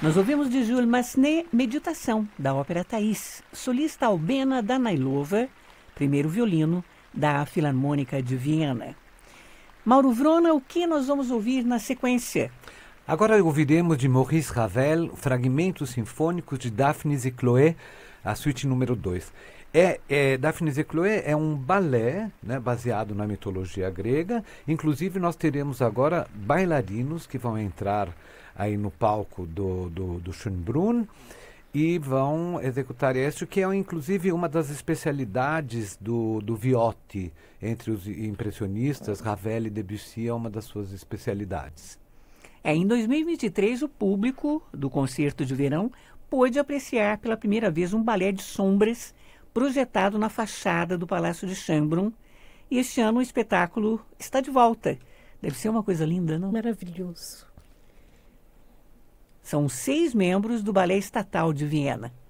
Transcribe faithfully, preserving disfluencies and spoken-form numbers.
Nós ouvimos de Jules Massenet Meditação, da ópera Thaís, solista Albena Danailova, primeiro violino, da Filarmônica de Viena. Mauro Vrona, o que nós vamos ouvir na sequência? Agora ouviremos de Maurice Ravel, fragmentos sinfônicos de Daphnis e Chloé, a suíte número dois. É, é, Daphnis e Chloé é um balé, né, baseado na mitologia grega. Inclusive nós teremos agora bailarinos que vão entrar aí no palco do, do, do Schönbrunn e vão executar isso, que é inclusive uma das especialidades do, do Viotti. Entre os impressionistas, Ravel e Debussy é uma das suas especialidades. É, em dois mil e vinte e três, o público do concerto de verão pôde apreciar pela primeira vez um balé de sombras projetado na fachada do Palácio de Schönbrunn. E este ano o espetáculo está de volta. Deve ser uma coisa linda, não? Maravilhoso. São seis membros do Balé Estatal de Viena.